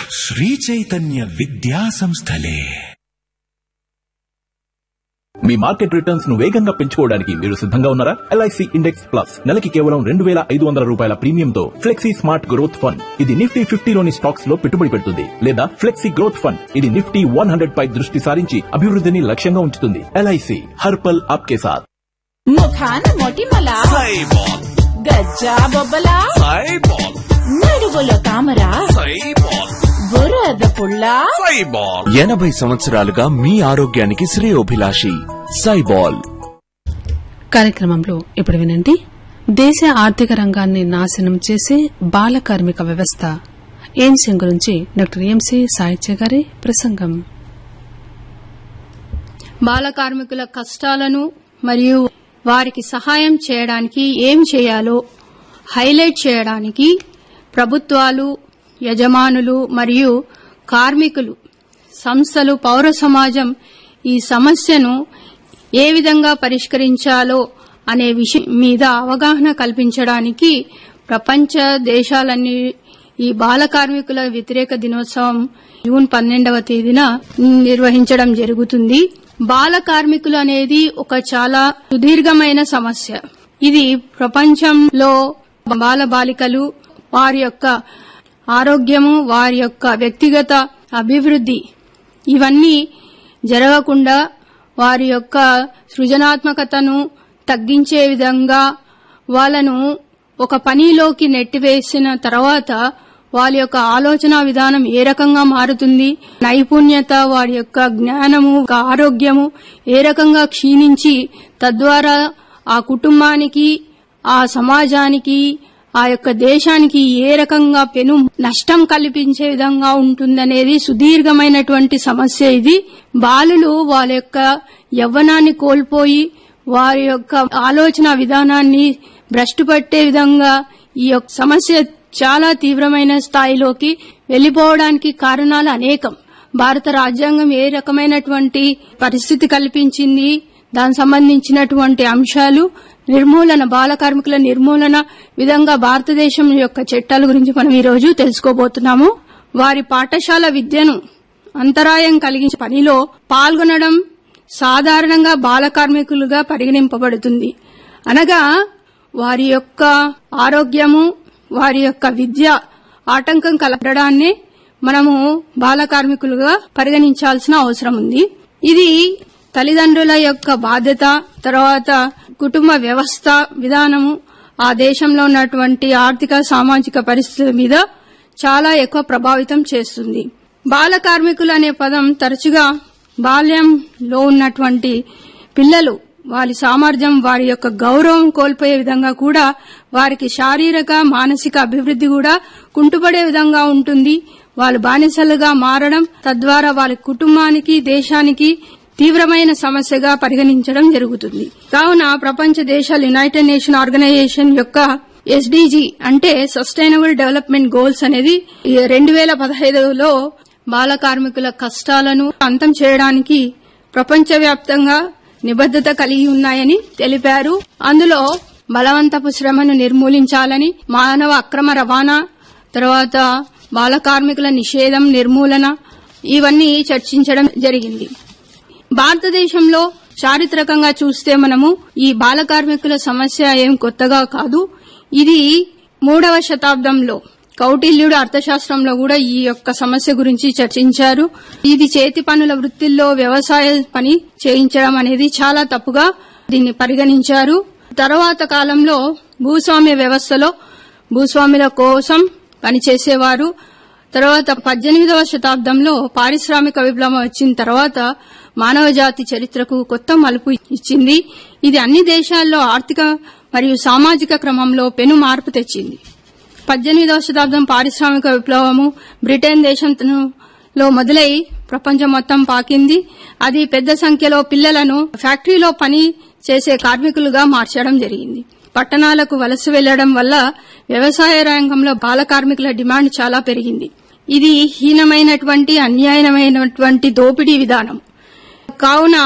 శ్రీ చైతన్య విద్యా సంస్థలే. మీ market returns ను వేగంగా పెంచుకోవడానికి మీరు సిద్ధంగా ఉన్నారా? LIC ఇండెక్స్ ప్లస్ నెలకి కేవలం 2,500 రూపాయల ప్రీమియంతో ఫ్లెక్సీ స్మార్ట్ గ్రోత్ ఫండ్. ఇది నిఫ్టీ 50లోని స్టాక్స్ లో పెట్టుబడి పెడుతుంది. లేదా ఫ్లెక్సీ గ్రోత్ ఫండ్, ఇది నిఫ్టీ 100 పై దృష్టి సారించి అభివృద్ధిని లక్ష్యంగా ఉంచుతుంది. LIC హర్పల్ ఆప్కే సాథ్. ముఖాన మొటిమల సైబాల్, గజ్జా బొబ్బల సైబాల్, నడుగులో తామర సైబాల్, బురద పుల్ల సైబాల్. 80 సంవత్సరాలుగా మీ ఆరోగ్యానికి శ్రేయోభిలాషి సైబాల్. కార్యక్రమంలో ఇప్పుడు వినండి, దేశ ఆర్థిక రంగాన్ని నాశనం చేసే బాల కార్మిక వ్యవస్థ ఈ అంశం గురించి డాక్టర్ ఎంసీ సాహిత్య గారి ప్రసంగం. బాల కార్మికుల కష్టాలను మరియు వారికి సహాయం చేయడానికి ఏం చేయాలో హైలైట్ చేయడానికి ప్రభుత్వాలు, యజమానులు మరియు కార్మికులు, సంస్థలు, పౌర సమాజం ఈ సమస్యను ఏ విధంగా పరిష్కరించాలో అనే విషయం మీద అవగాహన కల్పించడానికి ప్రపంచ దేశాలన్నీ ఈ బాల కార్మికుల వ్యతిరేక దినోత్సవం జూన్ 12వ తేదీన నిర్వహించడం జరుగుతుంది. బాల కార్మికులు అనేది ఒక చాలా సుదీర్ఘమైన సమస్య. ఇది ప్రపంచంలో బాల బాలికలు వారి యొక్క ఆరోగ్యము, వారి యొక్క వ్యక్తిగత అభివృద్ధి ఇవన్నీ జరగకుండా వారి యొక్క సృజనాత్మకతను తగ్గించే విధంగా వాళ్ళను ఒక పనిలోకి నెట్టివేసిన తర్వాత వారి యొక్క ఆలోచన విధానం ఏ రకంగా మారుతుంది, నైపుణ్యత, వారి యొక్క జ్ఞానము, ఆరోగ్యము ఏ రకంగా క్షీణించి తద్వారా ఆ కుటుంబానికి, ఆ సమాజానికి, ఆ యొక్క దేశానికి ఏ రకంగా పెను నష్టం కల్పించే విధంగా ఉంటుందనేది సుదీర్ఘమైనటువంటి సమస్య. ఇది బాలులు వాళ్ళ యొక్క యవ్వనాన్ని కోల్పోయి వారి యొక్క ఆలోచన విధానాన్ని భ్రష్టుపట్టే విధంగా ఈ యొక్క సమస్య చాలా తీవ్రమైన స్థాయిలోకి వెళ్లిపోవడానికి కారణాలు అనేకం. భారత రాజ్యాంగం ఏ రకమైనటువంటి పరిస్థితి కల్పించింది, దానికి సంబంధించినటువంటి అంశాలు, నిర్మూలన, బాల కార్మికుల నిర్మూలన విధంగా భారతదేశం యొక్క చట్టాల గురించి మనం ఈ రోజు తెలుసుకోబోతున్నాము. వారి పాఠశాల విద్యను అంతరాయం కలిగించే పనిలో పాల్గొనడం సాధారణంగా బాల కార్మికులుగా పరిగణింపబడుతుంది. అనగా వారి యొక్క ఆరోగ్యము, వారి యొక్క విద్య ఆటంకం కలగడాన్ని మనము బాల కార్మికులుగా పరిగణించాల్సిన అవసరం ఉంది. ఇది తల్లిదండ్రుల యొక్క బాధ్యత, తర్వాత కుటుంబ వ్యవస్థ విధానము, ఆ దేశంలో ఉన్నటువంటి ఆర్థిక సామాజిక పరిస్థితుల మీద చాలా ఎక్కువ ప్రభావితం చేస్తుంది. బాల కార్మికులు అనే పదం తరచుగా బాల్యంలో ఉన్నటువంటి పిల్లలు వారి సామర్థ్యం, వారి యొక్క గౌరవం కోల్పోయే విధంగా కూడా వారికి శారీరక, మానసిక అభివృద్ది కూడా కుంటుపడే విధంగా ఉంటుంది. వాళ్ళు బానిసలుగా మారడం, తద్వారా వారి కుటుంబానికి, దేశానికి తీవ్రమైన సమస్యగా పరిగణించడం జరుగుతుంది. కావున ప్రపంచ దేశాలు యునైటెడ్ నేషన్ ఆర్గనైజేషన్ యొక్క SDG అంటే సస్టైనబుల్ డెవలప్మెంట్ గోల్స్ అనేది 2015లో బాల కార్మికుల కష్టాలను అంతం చేయడానికి ప్రపంచవ్యాప్తంగా నిబద్దత కలిగి ఉన్నాయని తెలిపారు. అందులో బలవంతపు శ్రమను నిర్మూలించాలని, మానవ అక్రమ రవాణా, తర్వాత బాల కార్మికుల నిషేధం, నిర్మూలన ఇవన్నీ చర్చించడం జరిగింది. భారతదేశంలో చారిత్రకంగా చూస్తే మనము ఈ బాల కార్మికుల సమస్య ఏం కొత్తగా కాదు. ఇది 3వ శతాబ్దంలో కౌటిల్యుడు అర్థశాస్త్రంలో కూడా ఈ యొక్క సమస్య గురించి చర్చించారు. ఇది చేతి పనుల వృత్తిల్లో వ్యవసాయ పని చేయించడం అనేది చాలా తప్పుగా దీన్ని పరిగణించారు. తర్వాత కాలంలో భూస్వామ్య వ్యవస్థలో భూస్వాముల కోసం పనిచేసేవారు. తర్వాత 18వ శతాబ్దంలో పారిశ్రామిక విప్లవం వచ్చిన తర్వాత మానవ జాతి చరిత్రకు కొత్త మలుపు ఇచ్చింది. ఇది అన్ని దేశాల్లో ఆర్థిక మరియు సామాజిక క్రమంలో పెను మార్పు తెచ్చింది. 18వ శతాబ్దం పారిశ్రామిక విప్లవము బ్రిటన్ దేశంలో మొదలై ప్రపంచం మొత్తం పాకింది. అది పెద్ద సంఖ్యలో పిల్లలను ఫ్యాక్టరీలో పని చేసే కార్మికులుగా మార్చడం జరిగింది. పట్టణాలకు వలస వెళ్లడం వల్ల వ్యవసాయ రంగంలో బాల కార్మికుల డిమాండ్ చాలా పెరిగింది. ఇది హీనమైనటువంటి, అన్యాయమైనటువంటి దోపిడీ విధానం. కావున